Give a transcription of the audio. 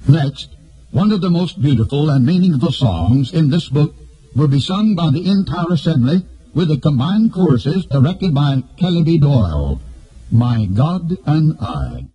Next, one of the most beautiful and meaningful songs in this book will be sung by the entire assembly with the combined choruses directed by Kelly B. Doyle, My God and I.